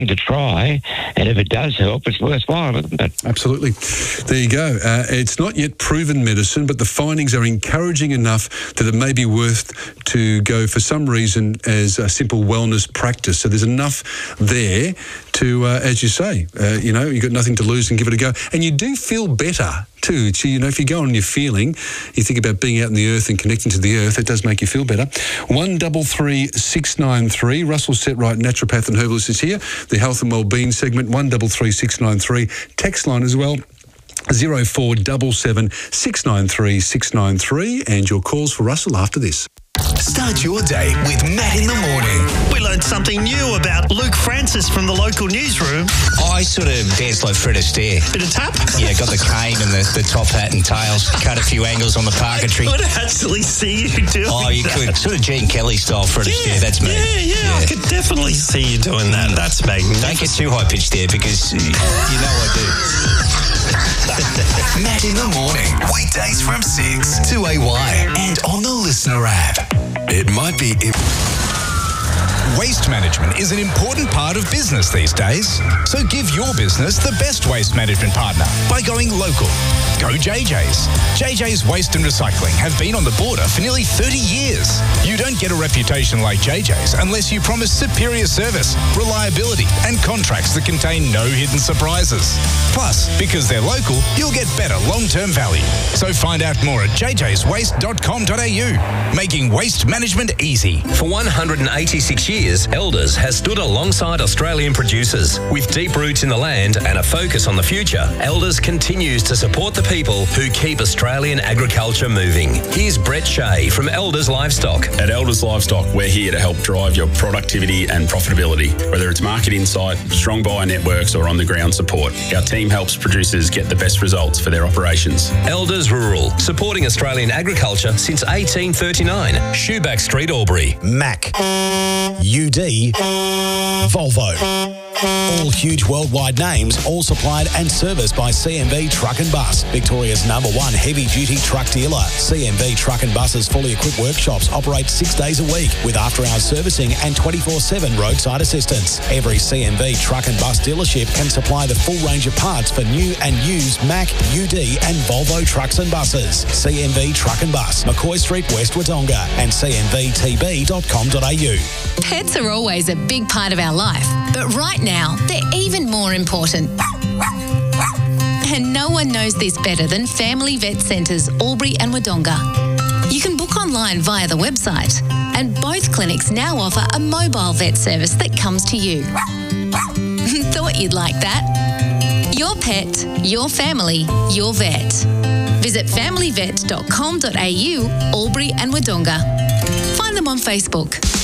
to try, and if it does help, it's worthwhile, isn't it? Absolutely. There you go. It's not yet proven medicine, but the findings are encouraging enough that it may be worth to go for some reason as a simple wellness practice. So there's enough there to, as you say, you've got nothing to lose and give it a go. And you do feel better too. So, if you go on your feeling, you think about being out in the earth and connecting to the earth, it does make you feel better. 133693. Russell Setright, naturopath and herbalist, is here. The health and wellbeing segment, 133693. Text line as well, 0477 693 693. And your calls for Russell after this. Start your day with Matt in the morning. We learned something new about Luke Francis from the local newsroom. I sort of danced like Fred Astaire. Bit of tap? Yeah, got the cane and the top hat and tails, cut a few angles on the parquetry. I could actually see you doing that. Oh, you could. Sort of Gene Kelly style Fred Astaire, that's me. Yeah, I could definitely see you doing that. That's magnificent. Don't get too high-pitched there because you know I do. Matt in the morning. Weekdays from 6 to AY and on the Listener app. It might be... Waste management is an important part of business these days. So give your business the best waste management partner by going local. Go JJ's. JJ's Waste and Recycling have been on the border for nearly 30 years. You don't get a reputation like JJ's unless you promise superior service, reliability and contracts that contain no hidden surprises. Plus, because they're local, you'll get better long-term value. So find out more at jjswaste.com.au, making waste management easy. For 186 years, Elders has stood alongside Australian producers. With deep roots in the land and a focus on the future, Elders continues to support the people who keep Australian agriculture moving. Here's Brett Shea from Elders Livestock. At Elders Livestock, we're here to help drive your productivity and profitability, whether it's market insight, strong buyer networks or on-the-ground support. Our team helps producers get the best results for their operations. Elders Rural, supporting Australian agriculture since 1839. Shoeback Street, Albury. Mac, UD, Volvo. All huge worldwide names, all supplied and serviced by CMV Truck and Bus, Victoria's #1 heavy-duty truck dealer. CMV Truck and Bus's fully equipped workshops operate 6 days a week with after-hours servicing and 24/7 roadside assistance. Every CMV Truck and Bus dealership can supply the full range of parts for new and used Mac, UD and Volvo trucks and buses. CMV Truck and Bus, McCoy Street, West Wodonga and cmvtb.com.au. Pets are always a big part of our life, but right now, they're even more important. And no one knows this better than Family Vet Centres, Albury and Wodonga. You can book online via the website, and both clinics now offer a mobile vet service that comes to you. Thought you'd like that? Your pet, your family, your vet. Visit familyvet.com.au, Albury and Wodonga. Find them on Facebook.